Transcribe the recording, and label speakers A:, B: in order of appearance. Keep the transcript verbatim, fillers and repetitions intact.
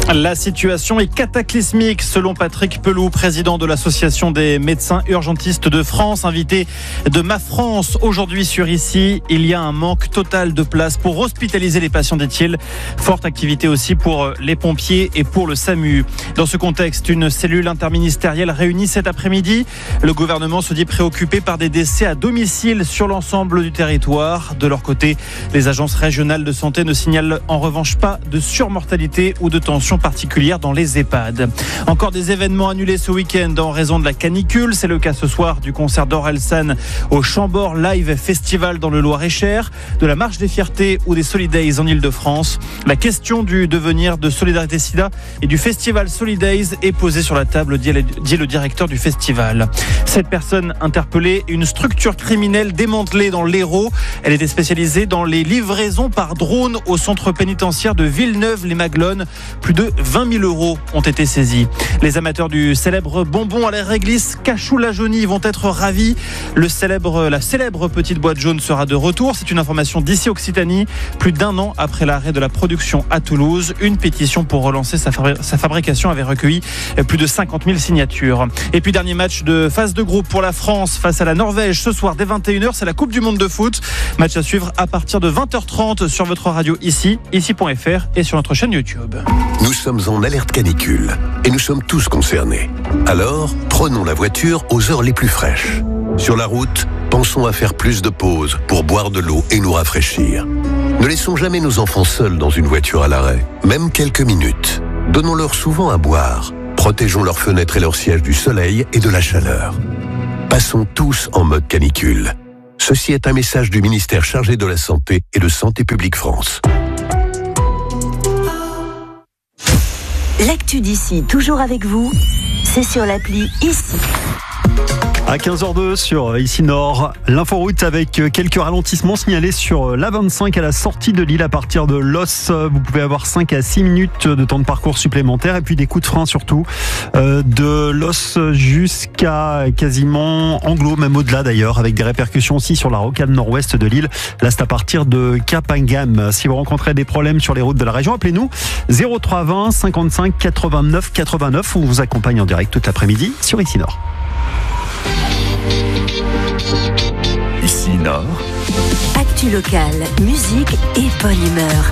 A: La situation est cataclysmique selon Patrick Pelou, président de l'association des médecins urgentistes de France, invité de Ma France aujourd'hui sur Ici. Il y a un manque total de places pour hospitaliser les patients, dit-il. Forte activité aussi pour les pompiers et pour le SAMU. Dans ce contexte, une cellule interministérielle réunie cet après-midi. Le gouvernement se dit préoccupé par des décès à domicile sur l'ensemble du territoire. De leur côté, les agences régionales de santé ne signalent en revanche pas de surmortalité ou de tension particulière dans les EHPAD. Encore des événements annulés ce week-end en raison de la canicule. C'est le cas ce soir du concert d'Orelsan au Chambord Live Festival dans le Loir-et-Cher, de la Marche des Fiertés ou des Solidays en Ile-de-France. La question du devenir de Solidarité Sida et du festival Solidays est posée sur la table, dit le directeur du festival. Cette personne interpellée, une structure criminelle démantelée dans l'Hérault. Elle était spécialisée dans les livraisons par drone au centre pénitentiaire de Villeneuve-les-Maglones. Plus de vingt mille euros ont été saisis. Les amateurs du célèbre bonbon à la réglisse Cachou la Jaunie vont être ravis. Le célèbre, la célèbre petite boîte jaune sera de retour. C'est une information d'ici Occitanie. Plus d'un an après l'arrêt de la production à Toulouse, une pétition pour relancer sa, fabri- sa fabrication avait recueilli plus de cinquante mille signatures. Et puis dernier match de phase de groupe pour la France face à la Norvège ce soir dès vingt et une heures. C'est la Coupe du Monde de foot. Match à suivre à partir de vingt heures trente sur votre radio ici, ici point f r et sur notre chaîne YouTube.
B: Nous sommes en alerte canicule et nous sommes tous concernés. Alors, prenons la voiture aux heures les plus fraîches. Sur la route, pensons à faire plus de pauses pour boire de l'eau et nous rafraîchir. Ne laissons jamais nos enfants seuls dans une voiture à l'arrêt, même quelques minutes. Donnons-leur souvent à boire. Protégeons leurs fenêtres et leurs sièges du soleil et de la chaleur. Passons tous en mode canicule. Ceci est un message du ministère chargé de la Santé et de Santé publique France.
C: L'actu d'ici, toujours avec vous, c'est sur l'appli Ici.
D: À quinze heures deux sur Ici Nord, l'inforoute avec quelques ralentissements signalés sur l'A vingt-cinq à la sortie de Lille à partir de Los. Vous pouvez avoir cinq à six minutes de temps de parcours supplémentaires et puis des coups de frein surtout de Los jusqu'à quasiment Anglo, même au-delà d'ailleurs, avec des répercussions aussi sur la rocade nord-ouest de Lille. Là, c'est à partir de Capingam. Si vous rencontrez des problèmes sur les routes de la région, appelez-nous zéro trois vingt cinquante-cinq quatre-vingt-neuf quatre-vingt-neuf. On vous accompagne en direct toute l'après-midi sur Ici Nord.
E: Ici Nord.
C: Actu locale, musique et bonne humeur.